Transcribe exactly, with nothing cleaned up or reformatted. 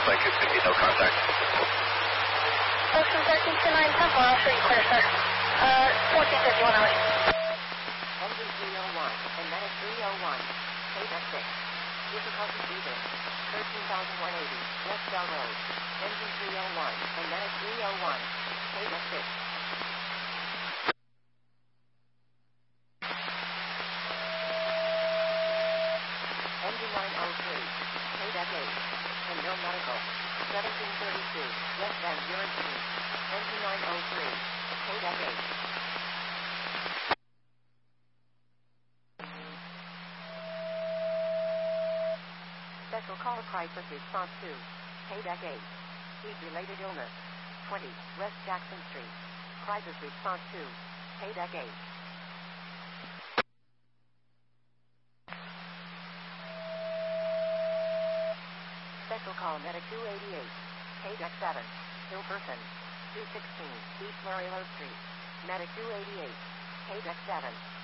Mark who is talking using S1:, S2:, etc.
S1: like it's going to be no contact.
S2: Ocean thirteen two nine Temple, I'll show you clear, sir. Uh, fourteen fifty-one hours.
S3: Engine three oh one, and Medic three oh one, K D E C six. Difficulty breathing, thirteen thousand one hundred eighty, West Bell Road. Engine three oh one, and Medic three oh one, K D E C six. Engine nine oh three, K D E C eight, and no medical, seventeen thirty-two, West Van Buren Street. Engine nine oh three, K D E C eight. Special call crisis response to K D E C eight. Heat-related illness. twenty, West Jackson Street. Crisis response to K D E C eight. Special call Medic two eighty-eight. K D E C seven. Ill person. two sixteen, East Maryland Street. Medic two eighty-eight. K D E C seven.